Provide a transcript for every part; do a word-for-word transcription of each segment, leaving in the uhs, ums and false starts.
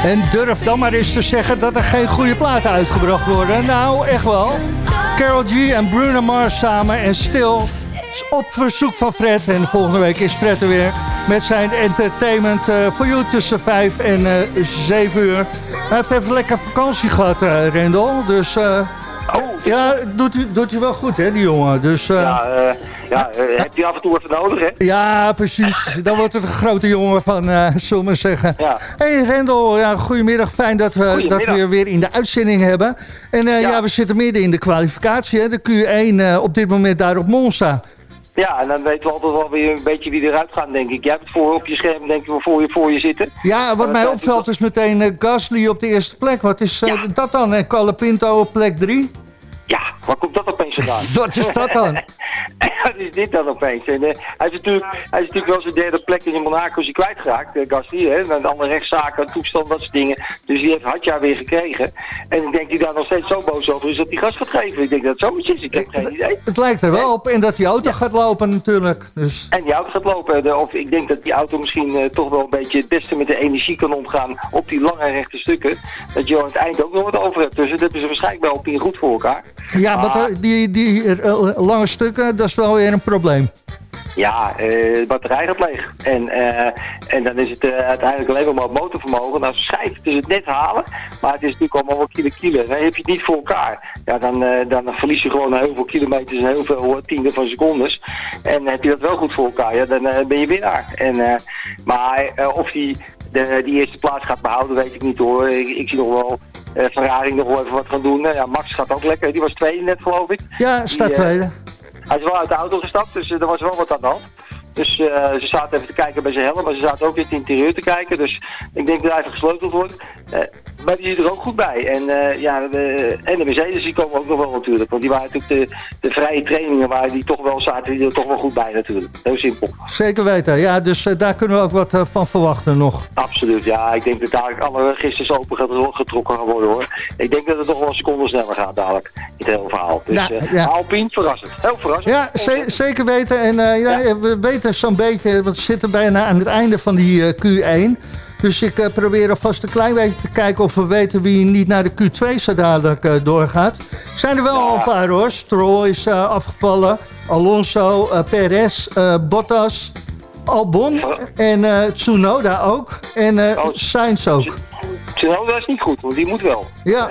En durf dan maar eens te zeggen dat er geen goede platen uitgebracht worden. Nou, echt wel. Karol G en Bruno Mars samen en Still op verzoek van Fred. En volgende week is Fred er weer met zijn entertainment voor uh, jou tussen vijf en uh, zeven uur. Hij heeft even lekker vakantie gehad, uh, Rendel. Dus uh, oh, ja, doet hij, doet hij wel goed, hè, die jongen. Dus, uh, ja, uh, ja uh, heb je af en toe even nodig, hè? Ja, precies. Dan wordt het een grote jongen van, uh, zullen we maar zeggen. Ja. Hey Rendel, ja, goedemiddag. Fijn dat we, dat we je weer in de uitzending hebben. En uh, ja. ja, we zitten midden in de kwalificatie, hè, de Q één uh, op dit moment daar op Monza. Ja, en dan weten we altijd wel weer een beetje wie eruit gaat, denk ik. Jij hebt het voor op je scherm, denk ik, voor je, voor je zitten. Ja, wat mij opvalt is meteen uh, Gasly op de eerste plek. Wat is uh, ja. dat dan? En Colapinto op plek drie? Ja, waar komt dat opeens vandaan? Wat is dat dan? Wat is dit dan opeens? En, uh, hij, is natuurlijk, hij is natuurlijk wel zijn derde plek in Monaco is hij kwijtgeraakt, uh, Gasly. Hè? En andere rechtszaken, toestand, dat soort dingen. Dus die heeft Hadja weer gekregen. En ik denk dat hij daar nog steeds zo boos over is dat hij gas gaat geven. Ik denk dat het zoiets is, ik heb geen idee. Het lijkt er wel op. En dat die auto ja. gaat lopen natuurlijk. Dus. En die auto gaat lopen. De, of ik denk dat die auto misschien uh, toch wel een beetje het beste met de energie kan omgaan op die lange rechte stukken. Dat je aan het eind ook nog wat over hebt. Dus dat hebben ze waarschijnlijk wel op goed voor elkaar. Ja, maar ah. die, die uh, lange stukken, dat is wel weer een probleem. Ja, uh, de batterij gaat leeg. En, uh, en dan is het uh, uiteindelijk alleen maar op motorvermogen. Nou, schijnt het is het net halen, maar het is natuurlijk allemaal wel kilo kilo. Dan heb je het niet voor elkaar. Ja, dan, uh, dan verlies je gewoon heel veel kilometers en heel veel uh, tienden van secondes. En heb je dat wel goed voor elkaar, ja, dan uh, ben je winnaar. En, uh, maar uh, of die, de, die eerste plaats gaat behouden, weet ik niet hoor. Ik, ik zie nog wel uh, Ferrari nog wel even wat gaan doen. Uh, ja, Max gaat ook lekker. Die was tweede net, geloof ik. Ja, staat die, tweede. Uh, Hij is wel uit de auto gestapt, dus uh, er was wel wat aan de hand. Dus uh, ze zaten even te kijken bij zijn helm, maar ze zaten ook in het interieur te kijken. Dus ik denk dat hij even gesleuteld wordt. Uh, maar die is er ook goed bij. En, uh, ja, de, en de Mercedes die komen ook nog wel natuurlijk. Want die waren natuurlijk de, de vrije trainingen waar die toch wel zaten, die er toch wel goed bij natuurlijk. Heel simpel. Zeker weten, ja. Dus uh, daar kunnen we ook wat uh, van verwachten nog. Absoluut, ja. Ik denk dat daar alle registers open gaat getrokken gaan worden hoor. Ik denk dat het toch wel een seconde sneller gaat dadelijk. Het hele verhaal. Dus ja, uh, ja. Alpine, verrassend. Heel verrassend. Ja, ze- zeker weten. En uh, ja, ja. we weten zo'n beetje, want we zitten bijna aan het einde van die uh, Q één. Dus ik uh, probeer alvast een klein beetje te kijken of we weten wie niet naar de Q twee zo dadelijk uh, doorgaat. Zijn er wel ja. al een paar hoor. Stroll is uh, afgevallen, Alonso, uh, Perez, uh, Bottas, Albon en uh, Tsunoda ook. En uh, oh, Sainz ook. Tsunoda is niet goed, want die moet wel. Ja,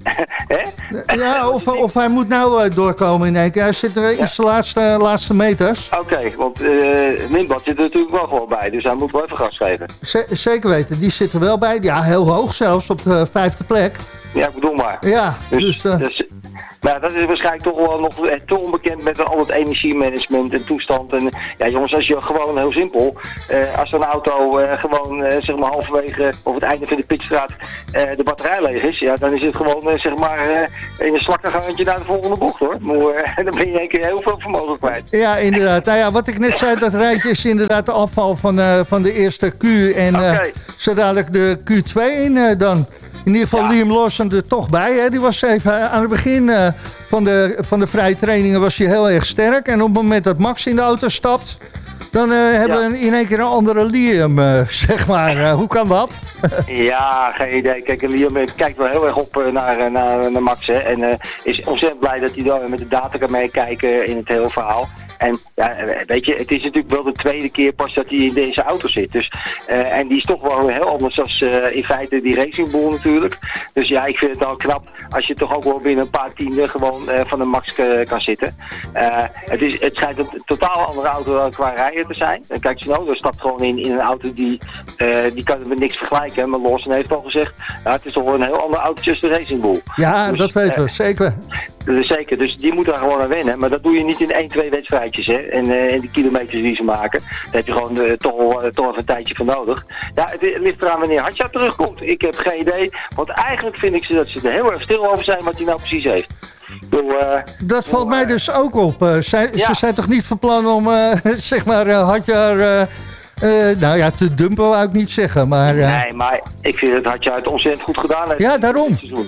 ja of, of hij moet nou uh, doorkomen in één keer. Hij zit er in ja. zijn laatste, laatste meters. Oké, okay, want uh, Minbad zit er natuurlijk wel gewoon bij, dus hij moet wel even gas geven. Z- zeker weten, die zit er wel bij. Ja, heel hoog zelfs, op de vijfde plek. Ja, ik bedoel maar. Ja, dus... dus uh... dus maar dat is waarschijnlijk toch wel nog te onbekend met al het energiemanagement en toestand. En ja jongens, als je gewoon heel simpel, uh, als een auto uh, gewoon uh, zeg maar halverwege of het einde van de pitstraat uh, de batterij leeg is, ja dan is het gewoon uh, zeg maar uh, in een slakkengangetje naar de volgende bocht hoor. Maar uh, dan ben je in één keer heel veel vermogen kwijt. Ja, inderdaad. Nou ja, wat ik net zei, dat rijtje is inderdaad de afval van, uh, van de eerste Q en uh, okay. zo dadelijk de Q twee in uh, dan. In ieder geval ja. Liam Lawson er toch bij. Hè? Die was even aan het begin uh, van, de, van de vrije trainingen was hij heel erg sterk. En op het moment dat Max in de auto stapt, dan uh, hebben ja. we in één keer een andere Liam, uh, zeg maar. Uh, hoe kan dat? Ja, geen idee. Kijk, Liam kijkt wel heel erg op uh, naar, uh, naar, naar Max. Hè? En uh, is ontzettend blij dat hij dan met de data kan meekijken in het hele verhaal. En ja, weet je, het is natuurlijk wel de tweede keer pas dat hij in deze auto zit. Dus, uh, en die is toch wel heel anders dan uh, in feite die Racing Bull natuurlijk. Dus ja, ik vind het wel knap als je toch ook wel binnen een paar tienden gewoon uh, van een Max uh, kan zitten. Uh, het, is, het schijnt een totaal andere auto qua rijden te zijn. En kijk, Tsunoda stapt gewoon in, in een auto die, uh, die kan met niks vergelijken. Maar Lawson heeft al gezegd, nou, het is toch wel een heel ander autootje als de Racing Bull. Ja, dus, dat weten we, uh, zeker. Dat is zeker, dus die moet daar gewoon aan wennen. Maar dat doe je niet in één, twee wedstrijdjes, hè. En, uh, en die kilometers die ze maken, daar heb je gewoon uh, toch, wel, uh, toch even een tijdje voor nodig. Ja, het, het ligt eraan wanneer Hadja terugkomt. Ik heb geen idee, want eigenlijk vind ik ze dat ze er heel erg stil over zijn wat hij nou precies heeft. Doe, uh, dat valt doe, mij uh, dus ook op. Uh, zij, ja. Ze zijn toch niet van plan om, uh, zeg maar, uh, Hadja... Uh, Uh, nou ja, te dumpen wou ik niet zeggen, maar... Uh... Nee, maar ik vind dat Hadja het ontzettend goed gedaan heeft. Ja, daarom.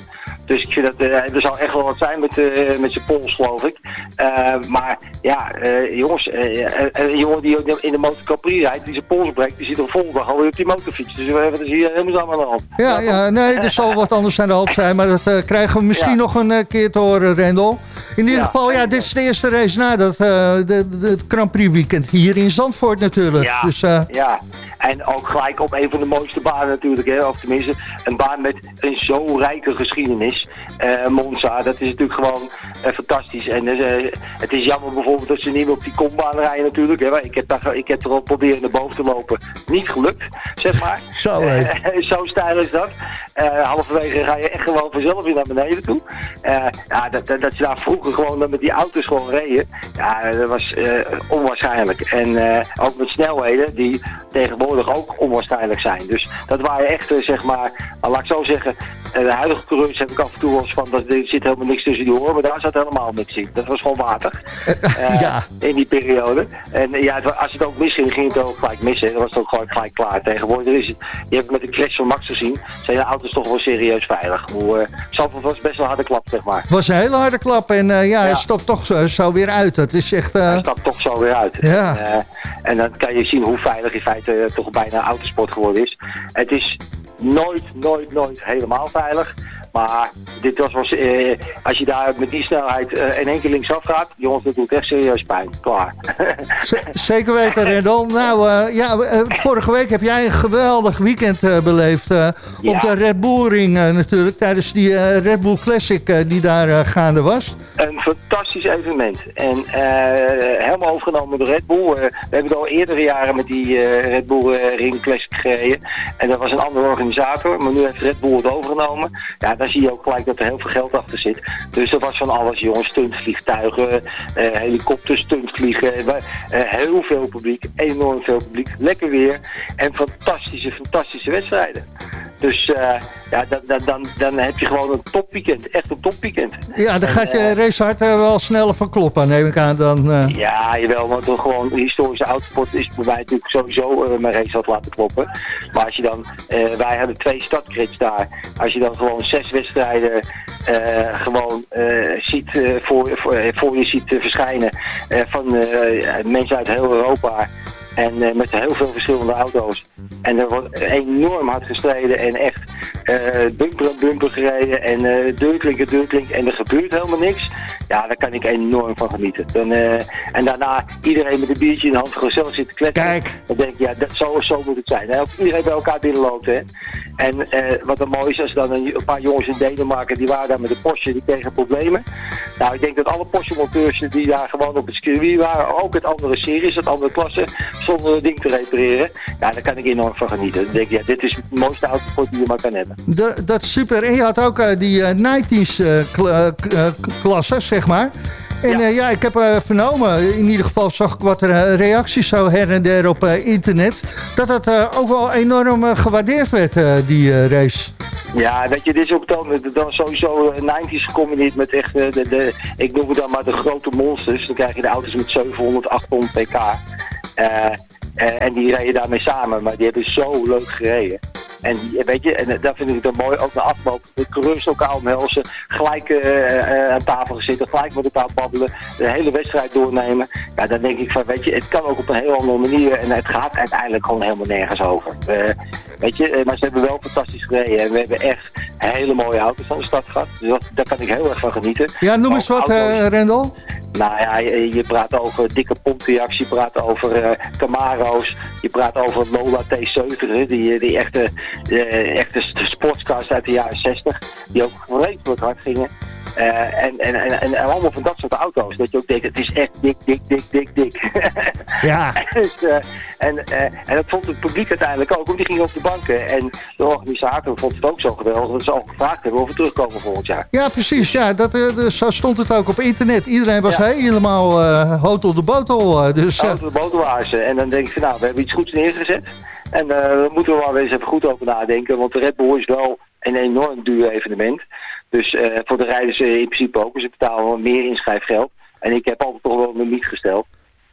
Dus ik vind dat uh, er zal echt wel wat zijn met, uh, met zijn pols, geloof ik. Uh, maar ja, uh, jongens, uh, uh, een jongen die in de Moto Grand Prix rijdt, die zijn pols breekt, die zit er volgende dag alweer op die motorfiets. Dus wat is hier helemaal aan de hand. Ja, ja, nee, er zal wat anders aan de hand zijn, maar dat uh, krijgen we misschien ja. nog een uh, keer te horen, Rendel. In ieder ja, geval, ja, dit is de eerste race na dat, uh, de, de, het Grand Prix weekend hier in Zandvoort natuurlijk. Ja, dus, uh, ja, en ook gelijk op een van de mooiste banen natuurlijk, hè, of tenminste een baan met een zo rijke geschiedenis. Uh, Monza, dat is natuurlijk gewoon uh, fantastisch. En uh, het is jammer bijvoorbeeld dat ze niet meer op die kombaan rijden natuurlijk. Hè. Ik heb, daar, ik heb er al proberen naar boven te lopen. Niet gelukt, zeg maar. Zo, uh, zo stijl is dat. Uh, halverwege ga je echt gewoon vanzelf weer naar beneden toe. Uh, ja, dat, dat, dat ze daar vroeger gewoon met die auto's gewoon reden. Ja, dat was uh, onwaarschijnlijk. En uh, ook met snelheden die tegenwoordig ook onwaarschijnlijk zijn. Dus dat waren echt, uh, zeg maar, laat ik zo zeggen, uh, de huidige coureurs heb ik af en toe wel eens van, dat, er zit helemaal niks tussen die oren, maar daar zat helemaal niks in. Dat was gewoon water. Uh, ja. In die periode. En uh, ja, als het ook misging, ging het ook gelijk missen. Dan was het ook gewoon gelijk klaar. Tegenwoordig is het, je hebt met de crash van Max gezien, zijn de auto's toch wel serieus veilig. Hoe, uh, Zandvoort was best wel een harde klap, zeg maar. Het was een hele harde klap en uh, ja, ja, hij stapt toch zo, zo weer uit. Dat is echt... Uh... Hij stapt toch zo weer uit. Ja. En, uh, en dan kan je zien hoe veilig in feite uh, toch bijna autosport geworden is. Het is nooit, nooit, nooit helemaal veilig. Maar dit was wel, eh, als je daar met die snelheid eh, in één keer linksaf gaat, jongens, dat doet echt serieus pijn. Klaar. Z- zeker weten, Rendel. Nou, uh, ja, uh, vorige week heb jij een geweldig weekend uh, beleefd uh, ja. op de Red Bull Ring uh, natuurlijk, tijdens die uh, Red Bull Classic uh, die daar uh, gaande was. Een fantastisch evenement. En uh, helemaal overgenomen door Red Bull. Uh, we hebben het al eerdere jaren met die uh, Red Bull uh, Ring Classic gereden. En dat was een andere organisator, maar nu heeft Red Bull het overgenomen. Ja, dan zie je ook gelijk dat er heel veel geld achter zit. Dus er was van alles, jongens. Stuntvliegtuigen, uh, helikopters, stuntvliegen. Uh, heel veel publiek, enorm veel publiek. Lekker weer. En fantastische, fantastische wedstrijden. Dus uh, ja, dan, dan, dan, dan heb je gewoon een topweekend. Echt een topweekend. Ja, dan en, gaat je uh, racehart uh, wel sneller van kloppen, neem ik aan. Dan, uh... Ja, jawel, maar toch gewoon historische autosport is bij mij natuurlijk sowieso uh, mijn racehart laten kloppen. Maar als je dan, uh, wij hadden twee startgrids daar. Als je dan gewoon zes wedstrijden uh, gewoon uh, ziet, uh, voor, voor, voor je ziet uh, verschijnen uh, van uh, mensen uit heel Europa. En uh, met heel veel verschillende auto's. En er wordt enorm hard gestreden en echt uh, bumper en bumper gereden en uh, deurklink en deurklink en er gebeurt helemaal niks. Ja, daar kan ik enorm van genieten. Dan, uh, en daarna iedereen met een biertje in de hand gezellig zit te kletsen. Kijk. Dan denk ik, ja, dat, zo, zo moet het zijn. Hè? Iedereen bij elkaar binnenloopt. Hè? En uh, wat dan mooi is, als dan een, een paar jongens in Denemarken, die waren daar met de Porsche, die kregen problemen. Nou, ik denk dat alle Porsche-monteurs die daar gewoon op het circuit waren, ook het andere series, het andere klasse, zonder het ding te repareren. Ja, daar kan ik enorm van genieten. Dan denk ik, ja, dit is de mooiste autosport die je maar kan hebben. De, dat is super. En je had ook uh, die uh, nineties uh, kl- uh, klasse, zeg maar. En ja, uh, ja ik heb uh, vernomen, in ieder geval zag ik wat uh, reacties zo her en der op uh, internet, dat het uh, ook wel enorm uh, gewaardeerd werd, uh, die uh, race. Ja, weet je, dit is ook dan, dan sowieso nineties gecombineerd met echt, de, de, de, ik noem het dan maar de grote monsters. Dan krijg je de auto's met zevenhonderd, achthonderd pk. Uh, uh, en die rijden daarmee samen, maar die hebben zo leuk gereden. En weet je, en daar vind ik het dan mooi, ook na afloop, de coureurs elkaar omhelzen, gelijk uh, uh, aan tafel zitten, gelijk met elkaar babbelen, de hele wedstrijd doornemen. Ja, dan denk ik van, weet je, het kan ook op een heel andere manier en het gaat uiteindelijk gewoon helemaal nergens over. Uh, weet je, uh, maar ze hebben wel fantastisch gereden en we hebben echt hele mooie auto's van de stad gehad. Dus dat, daar kan ik heel erg van genieten. Ja, noem eens wat, uh, Rendel. Nou ja, je, je praat over dikke Pontiacs, je praat over uh, Camaro's, je praat over Lola T zeventig, die, die echte, uh, echte sportscars uit de jaren zestig, die ook vreselijk hard gingen. Uh, en, en, en, en allemaal van dat soort auto's, dat je ook denkt, het is echt dik, dik, dik, dik, dik. Ja. dus, uh, en, uh, en dat vond het publiek uiteindelijk ook, want die gingen op de banken. En de organisator vond het ook zo geweldig dat ze al gevraagd hebben of we terugkomen volgend jaar. Ja, precies. Ja, dat, uh, zo stond het ook op internet. Iedereen was ja. helemaal uh, hotel de botel. Uh, dus, uh... hotel de botel waren ze. En dan denk ik, nou, we hebben iets goeds neergezet. En uh, daar moeten we maar eens even goed over nadenken, want de Red Bull is wel een enorm duur evenement. Dus uh, voor de rijders uh, in principe ook. Dus ze betalen meer inschrijfgeld. En ik heb altijd toch wel een limiet gesteld.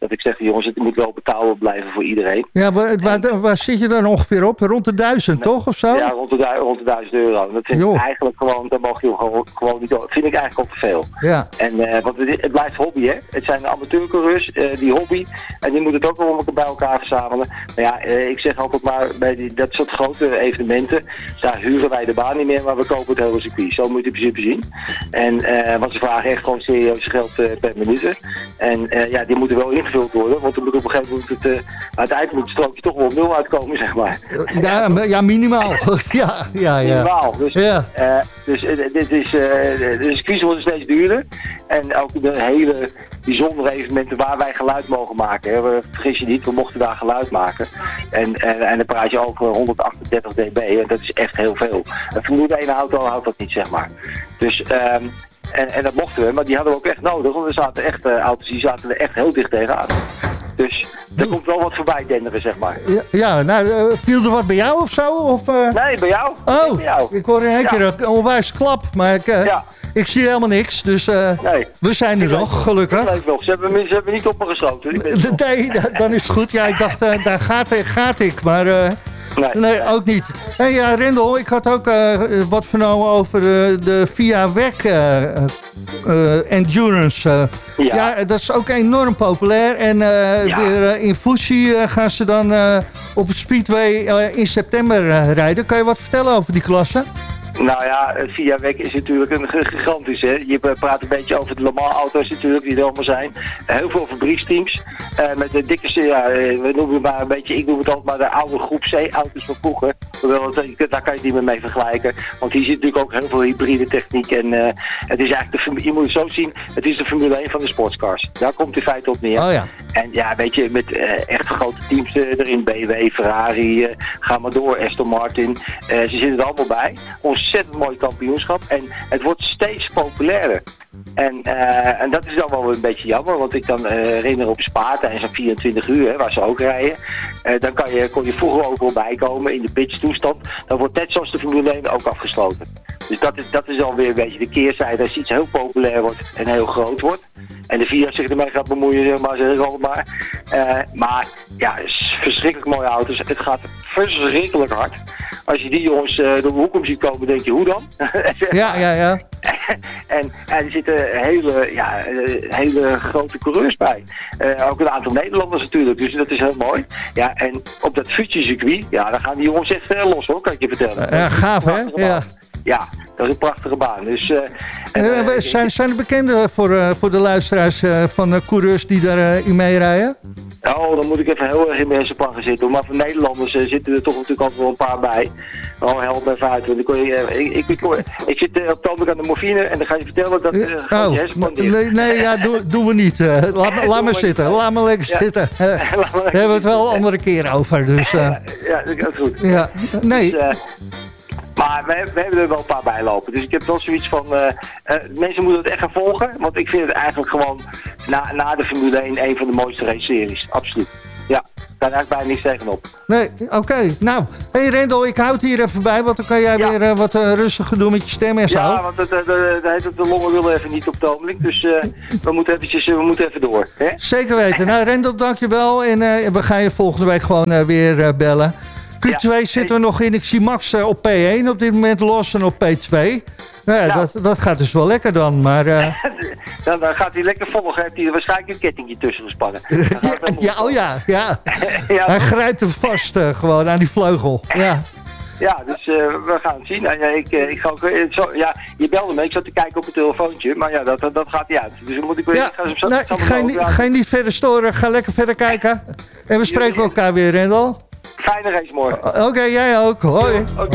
Dat ik zeg, jongens, het moet wel betaalbaar blijven voor iedereen. Ja, waar, waar, waar zit je dan ongeveer op? Rond de duizend, toch? Of zo? Ja, rond de, rond de duizend euro. Dat vind Jo. ik eigenlijk gewoon, dat mag je gewoon, gewoon niet doen. Dat vind ik eigenlijk al te veel. Ja. En, uh, want het, het blijft hobby, hè. Het zijn amateurcoureurs, uh, die hobby. En die moeten het ook wel bij elkaar verzamelen. Maar ja, uh, ik zeg altijd maar, bij die, dat soort grote evenementen, daar huren wij de baan niet meer, maar we kopen het hele circuit. Zo moet je het in principe zien. En, uh, want ze vragen echt gewoon serieus geld uh, per minuut. En uh, ja, die moeten wel ingevuld worden, want er moet op een gegeven moment het, uh, uiteindelijk moet het strookje toch wel op nul uitkomen, zeg maar. Ja, ja minimaal. ja, ja, ja. Minimaal. Dus, ja. uh, dus uh, dit is, uh, de circuits worden steeds duurder. En ook de hele bijzondere evenementen waar wij geluid mogen maken. Hè. We, vergis je niet, we mochten daar geluid maken. En, en, en dan praat je over honderdachtendertig dB. En dat is echt heel veel. Een Formule één auto houdt dat niet, zeg maar. Dus... Um, En, en dat mochten we, maar die hadden we ook echt nodig, want er zaten echt uh, auto's die zaten er echt heel dicht tegenaan. Dus er komt wel wat voorbij denderen, zeg maar. Ja, ja nou, uh, viel er wat bij jou of zo? Of, uh... Nee, bij jou. Oh, bij jou. Ik hoor in één ja. keer een onwijs klap, maar ik, uh, ja. ik zie helemaal niks, dus uh, nee. we zijn er ik nog, gelukkig. Ik nog. Ze, hebben, ze hebben niet op me geschoten. Nee, dan is het goed. Ja, ik dacht, uh, daar gaat, gaat ik, maar... Uh, Nee, nee, ook niet. Hey, ja, Rendel, ik had ook uh, wat vernomen over uh, de Via W E C uh, uh, Endurance. Uh. Ja. ja, dat is ook enorm populair. En uh, ja. weer uh, in Fuji uh, gaan ze dan uh, op het Speedway uh, in september uh, rijden. Kan je wat vertellen over die klasse? Nou ja, Via W E C is natuurlijk een gigantisch, hè. Je praat een beetje over de Le Mans auto's natuurlijk, die er allemaal zijn. Heel veel fabrieksteams. Uh, met de dikke, ja, we noemen het maar een beetje, ik noem het altijd maar de oude groep C-auto's van vroeger. Daar kan je het niet meer mee vergelijken. Want hier zit natuurlijk ook heel veel hybride techniek. En uh, het is eigenlijk, de, je moet het zo zien, het is de Formule één van de sportscars. Daar komt het in feite op neer. Oh ja. En ja, weet je, met uh, echt grote teams uh, erin, B M W, Ferrari, uh, ga maar door, Aston Martin. Uh, ze zitten er allemaal bij. Ontzettend mooi kampioenschap. En het wordt steeds populairder. En, uh, en dat is dan wel een beetje jammer, want ik kan uh, herinneren op Spa tijdens zo'n vierentwintig uur, hè, waar ze ook rijden. Uh, dan kan je, kon je vroeger ook wel bijkomen in de pitchtoestand. Dan wordt net zoals de Formule één ook afgesloten. Dus dat is, dat is alweer een beetje de keerzijde als iets heel populair wordt en heel groot wordt. En de V I A zich ermee gaat bemoeien, zeg maar, zeg ik altijd maar. Uh, maar ja, het is verschrikkelijk mooie auto's. Het gaat verschrikkelijk hard. Als je die jongens uh, door de hoek om ziet komen, denk je, hoe dan? Ja, ja, ja. En, en er zitten hele, ja, hele grote coureurs bij. Uh, ook een aantal Nederlanders natuurlijk, dus dat is heel mooi. Ja, en op dat Fuji-circuit, ja, dan gaan die jongens echt uh, los hoor, kan ik je vertellen. Ja, gaaf hè? Ja. Ja, dat is een prachtige baan. Dus, uh, en, uh, uh, zijn, zijn er bekende voor, uh, voor de luisteraars uh, van uh, coureurs die daar uh, in meerijden? Oh, dan moet ik even heel erg in mijn plan gaan zitten. Maar voor Nederlanders uh, zitten er toch natuurlijk altijd wel een paar bij. Oh, help me even uit. Want ik, uh, ik, ik, ik, ik zit uh, op het aan de morfine en dan ga je vertellen dat uh, oh, je hersenspanderen. Nee, nee ja, doen doen we niet. Uh, laat laat maar zitten. Laat maar lekker ja. zitten. Uh, Daar hebben we het wel een andere keer over. Dus, uh, ja, dat is goed. Ja, nee. Dus, uh, Maar we, we hebben er wel een paar bij lopen. Dus ik heb wel zoiets van... Uh, uh, mensen moeten het echt gaan volgen. Want ik vind het eigenlijk gewoon... Na, na de Formule één een van de mooiste race-series. Absoluut. Ja, daar heb ik bijna niks tegenop. Nee, oké. Okay. Nou, hé hey Rendel, ik houd hier even bij. Want dan kan jij ja. weer uh, wat uh, rustiger doen met je stem en zo. Ja, want het, de, de, de, de longen willen even niet op het ogenblik. Dus uh, we, moeten eventjes, we moeten even door. Hè? Zeker weten. Nou, Rendel, dankjewel. En uh, we gaan je volgende week gewoon uh, weer uh, bellen. Q twee ja, zitten we nog in. Ik zie Max uh, op P één op dit moment los en op P twee. Nou ja, ja. Dat, dat gaat dus wel lekker dan. Maar, uh... dan, dan gaat hij lekker volgen. Heeft hij waarschijnlijk een kettingje tussen gespannen. ja, ja, oh ja. ja. ja hij grijpt hem vast uh, gewoon aan die vleugel. Ja. Ja, dus uh, we gaan het zien. Uh, ik, uh, ik ga ook, uh, zo, ja, je belde me, ik zat te kijken op het telefoontje, maar ja, dat, dat, dat gaat niet uit. Dus dan moet ik weer... Ja, ik ga, nee, ga, je niet, ga je niet verder storen, ga lekker verder kijken. En we spreken elkaar weer, Rendel. Fijne race morgen. Oké, okay, jij ook. Hoi. Okay.